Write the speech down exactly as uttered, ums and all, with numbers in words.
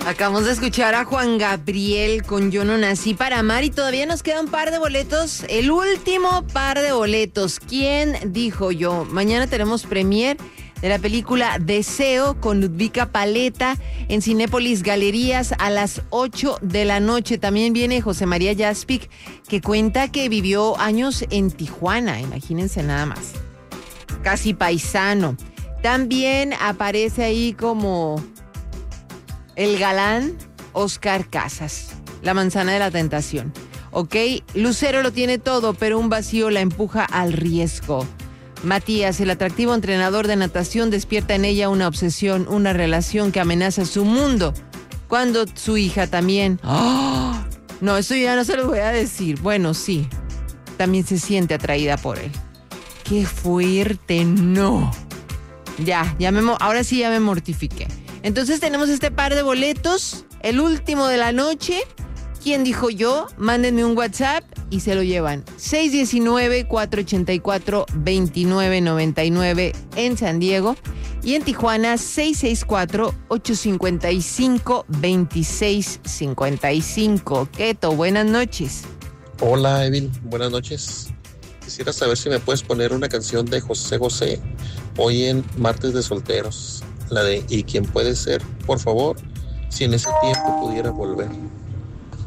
Acabamos de escuchar a Juan Gabriel con Yo no nací para amar y todavía nos queda un par de boletos, el último par de boletos. ¿Quién dijo yo? Mañana tenemos premier de la película Deseo con Ludvika Paleta en Cinépolis Galerías a las ocho de la noche. También viene José María Jaspic, que cuenta que vivió años en Tijuana, imagínense nada más. Casi paisano. También aparece ahí como el galán Oscar Casas, La manzana de la tentación. Ok, Lucero lo tiene todo, pero un vacío la empuja al riesgo. Matías, el atractivo entrenador de natación, despierta en ella una obsesión, una relación que amenaza su mundo. Cuando su hija también... ¡Oh! No, eso ya no se lo voy a decir. Bueno, sí, también se siente atraída por él. ¡Qué fuerte! No. Ya, ya me, ahora sí ya me mortifiqué. Entonces tenemos este par de boletos, el último de la noche. ¿Quién dijo yo? Mándenme un WhatsApp y se lo llevan. seis uno nueve, cuatro ocho cuatro, dos nueve nueve nueve en San Diego. Y en Tijuana, seis seis cuatro, ocho cinco cinco, dos seis cinco cinco. Keto, buenas noches. Hola, Evil, buenas noches. Quisiera saber si me puedes poner una canción de José José hoy en Martes de Solteros. La de ¿Y quién puede ser? Por favor, si en ese tiempo pudiera volver.